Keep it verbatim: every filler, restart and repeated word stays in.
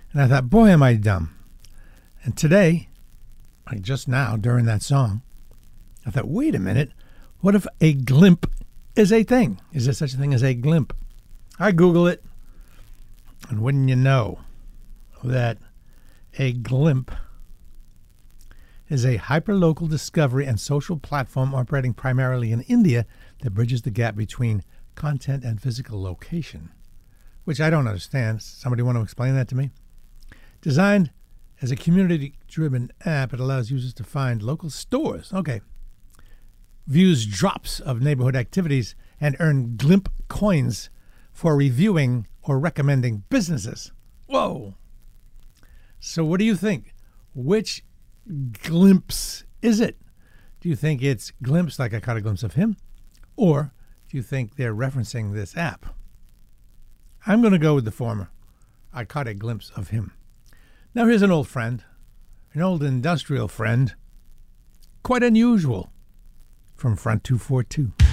And I thought, boy, am I dumb. And today, like just now during that song, I thought, wait a minute, what if a glimp is a thing? Is there such a thing as a glimp? I Google it, and wouldn't you know that a glimp is a hyperlocal discovery and social platform operating primarily in India that bridges the gap between content and physical location, which I don't understand. Somebody want to explain that to me? Designed as a community-driven app, it allows users to find local stores. Okay. Views drops of neighborhood activities and earn glimp coins for reviewing or recommending businesses. Whoa. So what do you think? Which glimpse is it? Do you think it's glimpse like I caught a glimpse of him? Or do you think they're referencing this app? I'm going to go with the former. I caught a glimpse of him. Now here's an old friend, an old industrial friend, quite unusual, from Front two forty-two.